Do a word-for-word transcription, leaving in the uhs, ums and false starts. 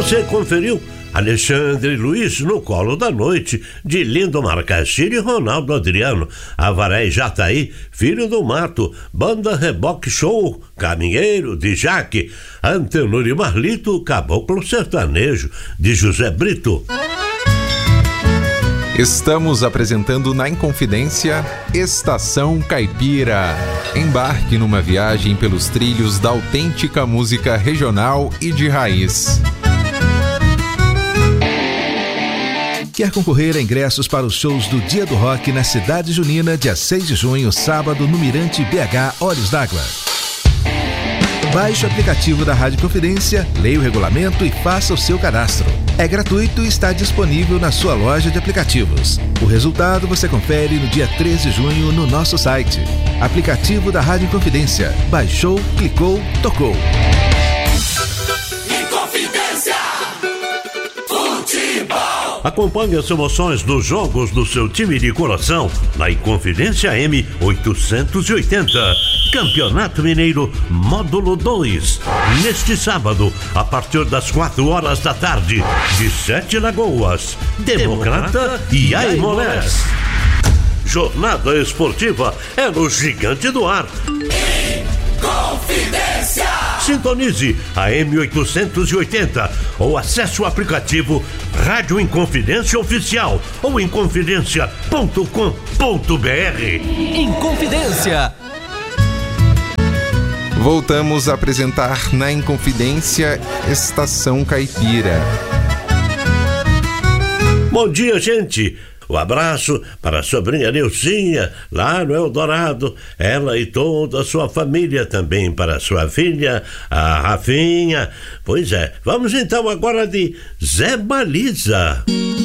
Você conferiu Alexandre Luiz no Colo da Noite, de Lindomar Castilho e Ronaldo Adriano. Avaré Jataí, Filho do Mato, Banda Reboque Show, Caminheiro, de Jaque, Antenor e Marlito, Caboclo Sertanejo, de José Brito. Estamos apresentando na Inconfidência Estação Caipira. Embarque numa viagem pelos trilhos da autêntica música regional e de raiz. Quer concorrer a ingressos para os shows do Dia do Rock na Cidade Junina, dia seis de junho, sábado, no Mirante B H Olhos d'Água? Baixe o aplicativo da Rádio Confidência, leia o regulamento e faça o seu cadastro. É gratuito e está disponível na sua loja de aplicativos. O resultado você confere no dia três de junho no nosso site. Aplicativo da Rádio Confidência. Baixou, clicou, tocou. Inconfidência Futebol. Acompanhe as emoções dos jogos do seu time de coração na Inconfidência M oitocentos e oitenta. Campeonato Mineiro Módulo dois. Neste sábado, a partir das quatro horas da tarde, de Sete Lagoas, Democrata e Aimorés. Jornada esportiva é no Gigante do Ar. Inconfidência. Sintonize a M oitocentos e oitenta ou acesse o aplicativo Rádio Inconfidência Oficial ou inconfidência ponto com ponto br. Inconfidência. Voltamos a apresentar na Inconfidência Estação Caipira. Bom dia, gente. Um abraço para a sobrinha Nilcinha, lá no Eldorado, ela e toda a sua família, também para a sua filha, a Rafinha. Pois é, vamos então agora de Zé Baliza.